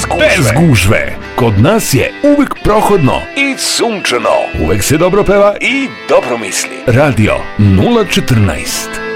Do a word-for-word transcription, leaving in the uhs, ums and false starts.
gužve. Bez gužve. Kod nas je uvek prohodno i sunčano. Uvek se dobro peva i dobro misli. Radio nula četrnaest.